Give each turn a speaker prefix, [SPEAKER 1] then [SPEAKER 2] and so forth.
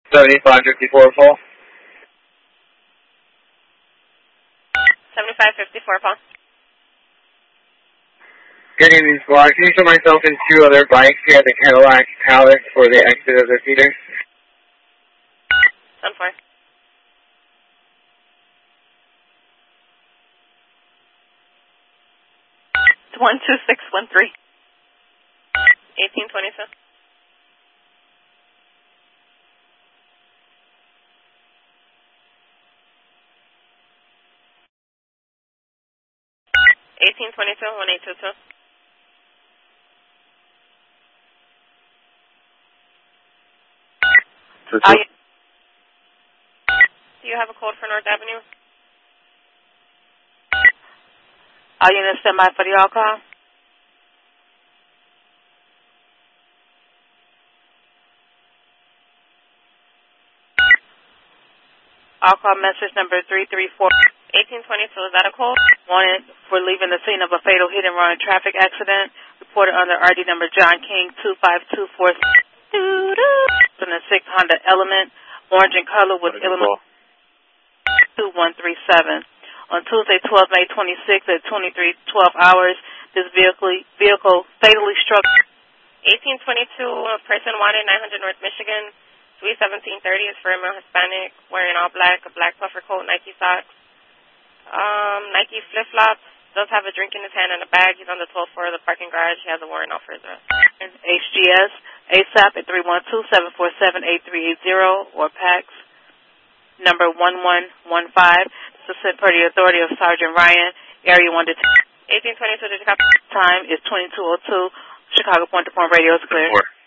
[SPEAKER 1] 7554 full.
[SPEAKER 2] 7554 Paul.
[SPEAKER 1] Good evening, squad. Can you show myself and two other bikes here at the Cadillac Palace for the exit of the theater?
[SPEAKER 2] 10-4. It's 12613. 1822. 1822, 1822. Do you have a code for North Avenue?
[SPEAKER 3] Are you going to stand by for the all-call? All-call message number 334.
[SPEAKER 2] 1822, is that a code?
[SPEAKER 3] Wanted for leaving the scene of a fatal hit-and-run traffic accident. Reported under RD number John King 25246. In a 6 Honda Element, orange in color with Illinois 2137. On Tuesday, 12 May 26 at 23:12 hours, this vehicle fatally struck.
[SPEAKER 2] 1822, a person wanted 900 North Michigan. 31730 is for a male Hispanic, wearing all black, a black puffer coat, Nike socks, Nike flip-flops, does have a drink in his hand and a bag. He's on the 12th floor of the parking garage. He has a warrant out for his arrest.
[SPEAKER 3] HGS, ASAP at 312-747-8380 or PAX number 1115. This is per the authority of Sergeant Ryan, Area 1 to
[SPEAKER 2] 1822, did you copy?
[SPEAKER 3] Time is 22:02. Chicago Point to Point Radio is clear.